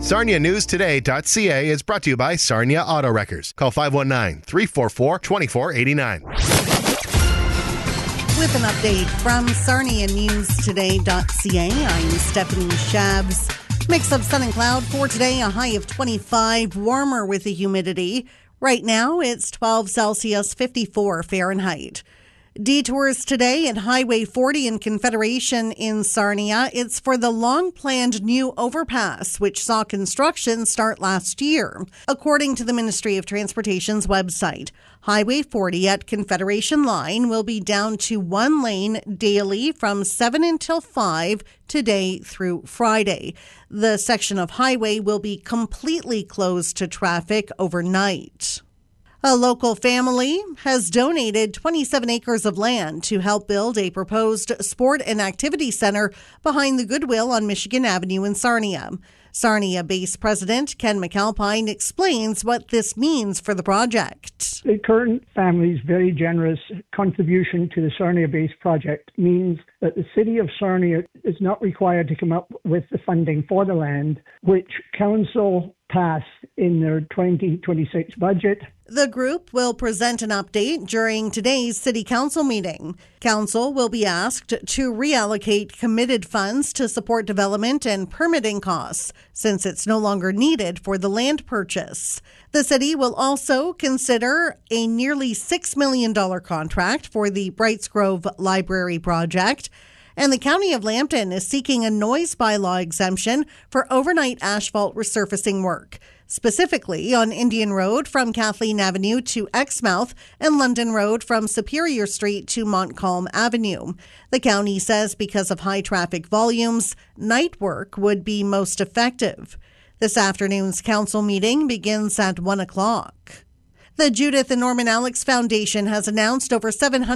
SarniaNewsToday.ca is brought to you by Sarnia Auto Wreckers. Call 519-344-2489. With an update from SarniaNewsToday.ca, I'm Stephanie Shabs. Mix of sun and cloud for today, a high of 25, warmer with the humidity. Right now, it's 12 Celsius, 54 Fahrenheit. Detours today at Highway 40 in Confederation in Sarnia. It's for the long-planned new overpass, which saw construction start last year. According to the Ministry of Transportation's website, Highway 40 at Confederation Line will be down to one lane daily from 7 until 5 today through Friday. The section of highway will be completely closed to traffic overnight. A local family has donated 27 acres of land to help build a proposed sport and activity center behind the Goodwill on Michigan Avenue in Sarnia. Sarnia-based President Ken McAlpine explains what this means for the project. The current family's very generous contribution to the Sarnia-based project means that the city of Sarnia is not required to come up with the funding for the land, which council passed in their 2026 budget. The group will present an update during today's City Council meeting. Council will be asked to reallocate committed funds to support development and permitting costs, since it's no longer needed for the land purchase. The city will also consider a nearly $6 million contract for the Brights Grove Library project. And the County of Lambton is seeking a noise bylaw exemption for overnight asphalt resurfacing work, specifically on Indian Road from Kathleen Avenue to Exmouth and London Road from Superior Street to Montcalm Avenue. The county says because of high traffic volumes, night work would be most effective. This afternoon's council meeting begins at 1 o'clock. The Judith and Norman Alex Foundation has announced over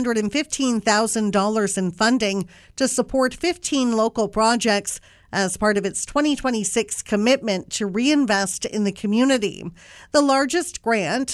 $715,000 in funding to support 15 local projects as part of its 2026 commitment to reinvest in the community. The largest grant,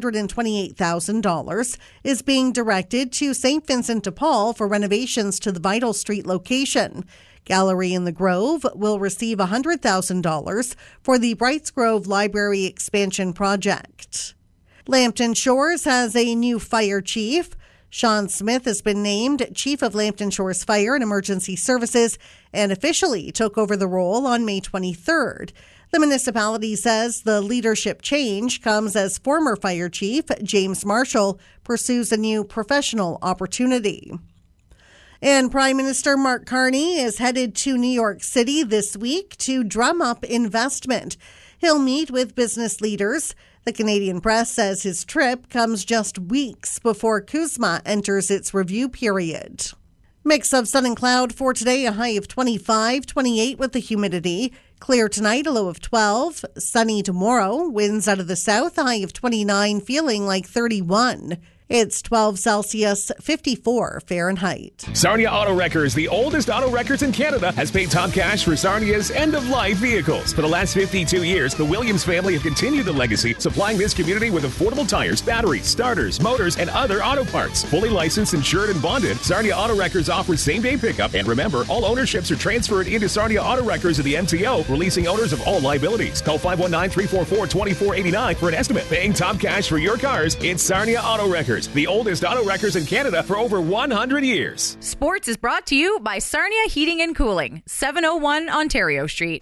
$128,000, is being directed to St. Vincent de Paul for renovations to the Vital Street location. Gallery in the Grove will receive $100,000 for the Brights Grove Library expansion project. Lambton Shores has a new fire chief. Sean Smith has been named Chief of Lambton Shores Fire and Emergency Services and officially took over the role on May 23rd. The municipality says the leadership change comes as former Fire Chief James Marshall pursues a new professional opportunity. And Prime Minister Mark Carney is headed to New York City this week to drum up investment. He'll meet with business leaders. The Canadian Press says his trip comes just weeks before CUSMA enters its review period. Mix of sun and cloud for today, a high of 25, 28 with the humidity. Clear tonight, a low of 12. Sunny tomorrow, winds out of the south, a high of 29, feeling like 31. It's 12 Celsius, 54 Fahrenheit. Sarnia Auto Wreckers, the oldest auto wreckers in Canada, has paid top cash for Sarnia's end-of-life vehicles. For the last 52 years, the Williams family have continued the legacy, supplying this community with affordable tires, batteries, starters, motors, and other auto parts. Fully licensed, insured, and bonded, Sarnia Auto Wreckers offers same-day pickup. And remember, all ownerships are transferred into Sarnia Auto Wreckers of the MTO, releasing owners of all liabilities. Call 519-344-2489 for an estimate. Paying top cash for your cars, it's Sarnia Auto Wreckers, the oldest auto wreckers in Canada for over 100 years. Sports is brought to you by Sarnia Heating and Cooling, 701 Ontario Street.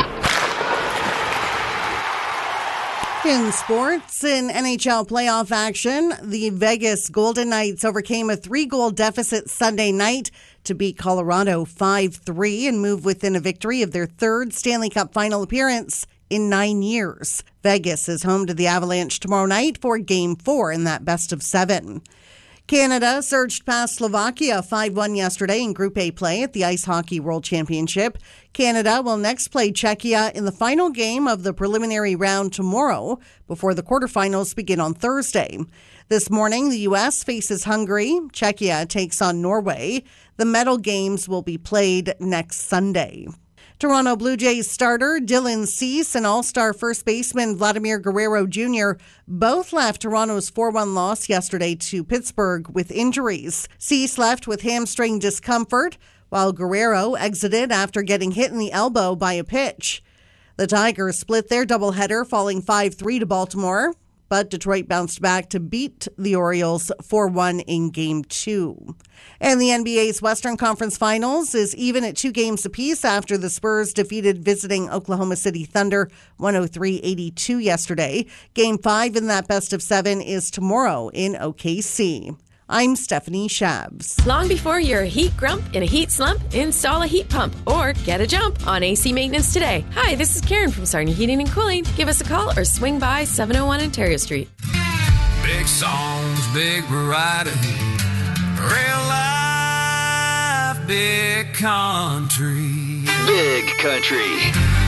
In sports, in NHL playoff action, the Vegas Golden Knights overcame a 3-goal deficit Sunday night to beat Colorado 5-3 and move within a victory of their third Stanley Cup final appearance in 9 years. Vegas is home to the Avalanche tomorrow night for Game 4 in that best-of-7. Canada surged past Slovakia 5-1 yesterday in Group A play at the Ice Hockey World Championship. Canada will next play Czechia in the final game of the preliminary round tomorrow before the quarterfinals begin on Thursday. This morning, the U.S. faces Hungary. Czechia takes on Norway. The medal games will be played next Sunday. Toronto Blue Jays starter Dylan Cease and all-star first baseman Vladimir Guerrero Jr. both left Toronto's 4-1 loss yesterday to Pittsburgh with injuries. Cease left with hamstring discomfort, while Guerrero exited after getting hit in the elbow by a pitch. The Tigers split their doubleheader, falling 5-3 to Baltimore, but Detroit bounced back to beat the Orioles 4-1 in Game 2. And the NBA's Western Conference Finals is even at 2 games apiece after the Spurs defeated visiting Oklahoma City Thunder 103-82 yesterday. Game 5 in that best of 7 is tomorrow in OKC. I'm Stephanie Shabs. Long before you're a heat grump in a heat slump, install a heat pump or get a jump on AC maintenance today. Hi, this is Karen from Sarnia Heating and Cooling. Give us a call or swing by 701 Ontario Street. Big songs, big variety, real life, big country. Big country.